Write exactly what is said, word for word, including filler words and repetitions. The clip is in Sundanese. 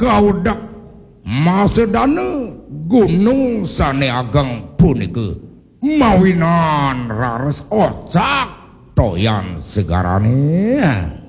kaudak masedana gunung sane ageng punika mawinan rares ocak toyan segarane.